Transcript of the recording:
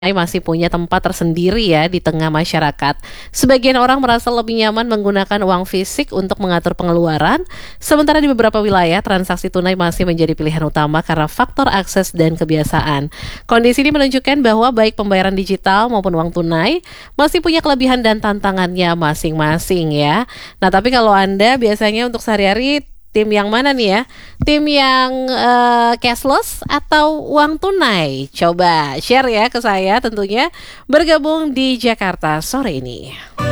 masih punya tempat tersendiri ya di tengah masyarakat. Sebagian orang merasa lebih nyaman menggunakan uang fisik untuk mengatur pengeluaran, sementara di beberapa wilayah transaksi tunai masih menjadi pilihan utama karena faktor akses dan kebiasaan. Kondisi ini menunjukkan bahwa baik pembayaran digital maupun uang tunai masih punya kelebihan dan tantangannya masing-masing ya. Nah, tapi kalau Anda biasanya untuk sehari-hari tim yang mana nih ya? Tim yang cashless atau uang tunai? Coba share ya ke saya tentunya. Bergabung di Jakarta sore ini.